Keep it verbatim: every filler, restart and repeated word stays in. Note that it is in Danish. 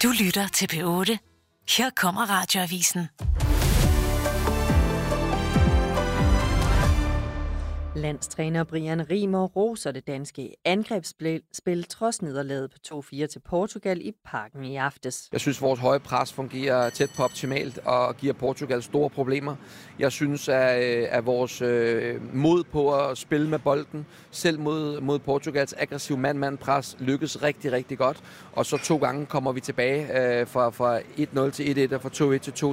Du lytter til P otte. Her kommer Radioavisen. Landstræner Brian Riemer roser det danske angrebsspil trods nederlaget på to fire til Portugal i Parken i aftes. Jeg synes, vores høje pres fungerer tæt på optimalt og giver Portugal store problemer. Jeg synes, at, at vores øh, mod på at spille med bolden, selv mod, mod Portugals aggressiv mand-mand-pres, lykkes rigtig, rigtig godt. Og så to gange kommer vi tilbage øh, fra, fra et nul til et et og fra to et til to